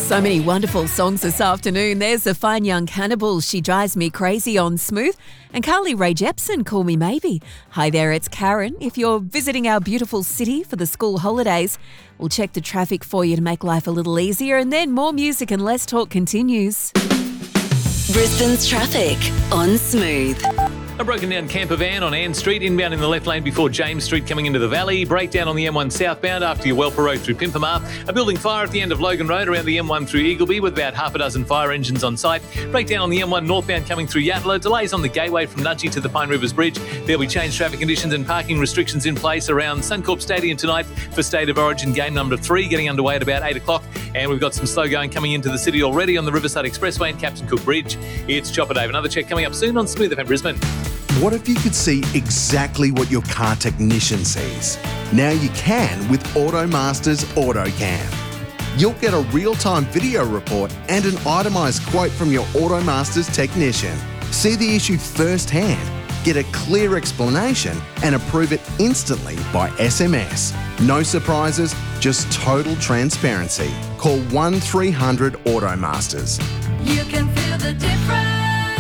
So many wonderful songs this afternoon. There's the Fine Young Cannibals, She Drives Me Crazy on Smooth, and Carly Rae Jepsen, Call Me Maybe. Hi there, it's Karen. If you're visiting our beautiful city for the school holidays, we'll check the traffic for you to make life a little easier, and then more music and less talk continues. Brisbane's traffic on Smooth. A broken down camper van on Ann Street, inbound in the left lane before James Street coming into the valley. Breakdown on the M1 southbound after your Welper Road through Pimpamar. A building fire at the end of Logan Road around the M1 through Eagleby with about half a dozen fire engines on site. Breakdown on the M1 northbound coming through Yatala. Delays on the Gateway from Nudgee to the Pine Rivers Bridge. There'll be changed traffic conditions and parking restrictions in place around Suncorp Stadium tonight for State of Origin game number 3, getting underway at about 8 o'clock. And we've got some slow going coming into the city already on the Riverside Expressway and Captain Cook Bridge. It's Chopper Dave. Another check coming up soon on Smooth FM Brisbane. What if you could see exactly what your car technician sees? Now you can with AutoMaster's AutoCam. You'll get a real-time video report and an itemised quote from your AutoMaster's technician. See the issue firsthand, get a clear explanation and approve it instantly by SMS. No surprises, just total transparency. Call 1300 AutoMasters. You can feel the difference.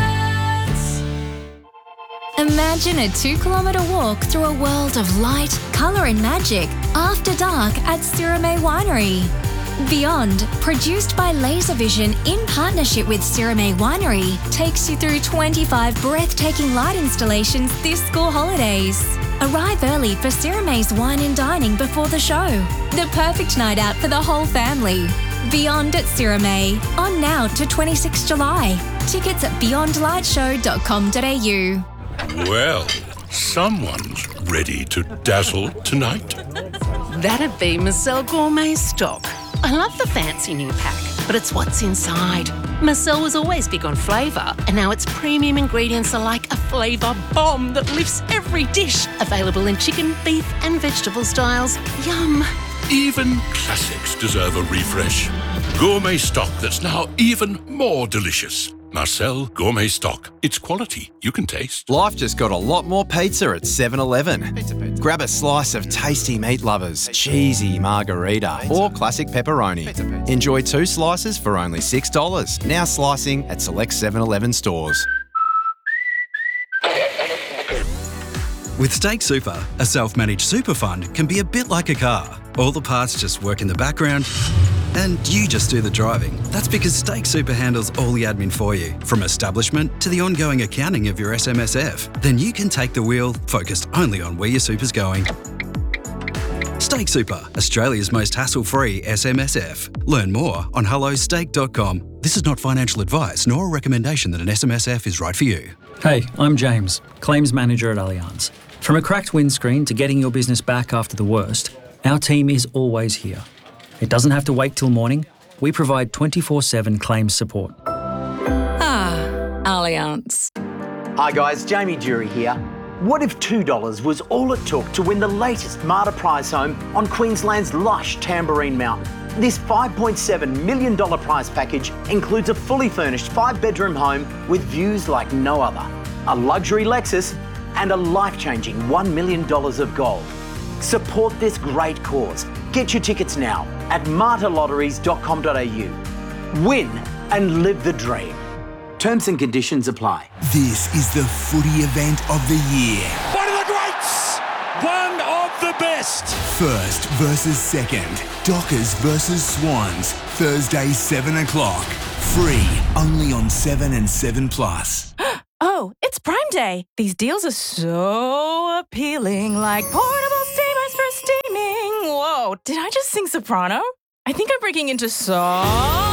Imagine a 2-kilometre walk through a world of light, colour and magic after dark at Sirame Winery. Beyond, produced by Laservision in partnership with Sirame Winery, takes you through 25 breathtaking light installations this school holidays. Arrive early for Sirame's wine and dining before the show. The perfect night out for the whole family. Beyond at Sirame, on now to 26 July. Tickets at beyondlightshow.com.au. Well, someone's ready to dazzle tonight. That'd be Marcel Gourmet Stock. I love the fancy new pack, but it's what's inside. Marcel was always big on flavour, and now its premium ingredients are like a flavour bomb that lifts every dish. Available in chicken, beef and vegetable styles. Yum. Even classics deserve a refresh. Gourmet Stock that's now even more delicious. Marcel Gourmet Stock. It's quality you can taste. Life just got a lot more pizza at 7-Eleven. Grab a slice of tasty meat lovers, cheesy margarita or classic pepperoni. Enjoy 2 slices for only $6. Now slicing at select 7-Eleven stores. With Stake Super, a self-managed super fund can be a bit like a car. All the parts just work in the background and you just do the driving. That's because Stake Super handles all the admin for you, from establishment to the ongoing accounting of your SMSF. Then you can take the wheel, focused only on where your super's going. Stake Super, Australia's most hassle-free SMSF. Learn more on hellostake.com. This is not financial advice nor a recommendation that an SMSF is right for you. Hey, I'm James, Claims Manager at Allianz. From a cracked windscreen to getting your business back after the worst, our team is always here. It doesn't have to wait till morning. We provide 24/7 claims support. Allianz. Hi guys, Jamie Jury here. What if $2 was all it took to win the latest Marta prize home on Queensland's lush Tamborine Mountain? This $5.7 million prize package includes a fully furnished 5-bedroom home with views like no other, a luxury Lexus and a life-changing $1 million of gold. Support this great cause. Get your tickets now at martalotteries.com.au. Win and live the dream. Terms and conditions apply. This is the footy event of the year. One of the greats! One of the best! First versus second. Dockers versus Swans. Thursday, 7 o'clock. Free, only on 7 and 7+. Oh, it's Prime Day. These deals are so appealing, like portable steamers for steaming. Whoa, did I just sing soprano? I think I'm breaking into song.